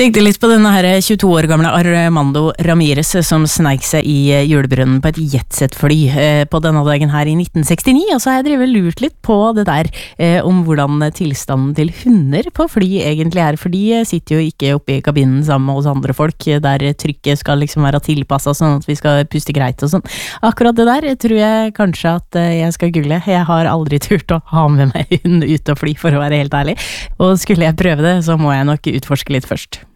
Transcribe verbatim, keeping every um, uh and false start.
Tenkte litt på denne her tjueto år gamle Armando Ramirez som sneik seg i julebrunnen på et jetset-fly på denne dagen her i nitten sekstini, og så har jeg drevet lurt litt på det der eh, om hvordan tilstanden til hunder på fly egentlig er, for de sitter jo ikke oppe i kabinen sammen med oss andre folk, der trykket skal liksom være tilpasset sånn at vi skal puste greit og sånn. Akkurat det der tror jeg kanskje at jeg skal google. Jeg har aldri turt å ha med meg hund ut og fly, for å være helt ærlig, og skulle jeg prøve det, så må jeg nok utforske litt først.